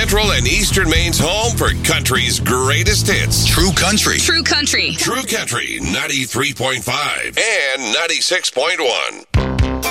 Central and Eastern Maine's home for country's greatest hits. True Country. True Country. True Country 93.5 and 96.1.